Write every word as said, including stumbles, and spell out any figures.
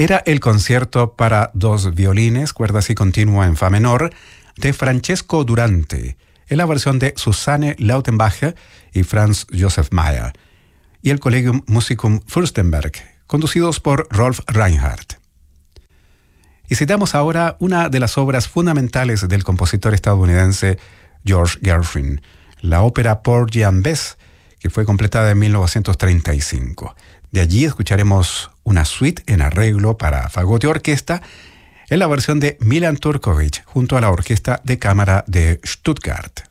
Era el concierto para dos violines, cuerdas y continua en fa menor, de Francesco Durante, en la versión de Susanne Lautenbach y Franz Josef Mayer, y el Collegium Musicum Fürstenberg, conducidos por Rolf Reinhardt. Y citamos ahora una de las obras fundamentales del compositor estadounidense George Gershwin, la ópera Porgy and Bess, que fue completada en mil novecientos treinta y cinco. De allí escucharemos una suite en arreglo para fagote y orquesta en la versión de Milan Turkovic junto a la Orquesta de Cámara de Stuttgart.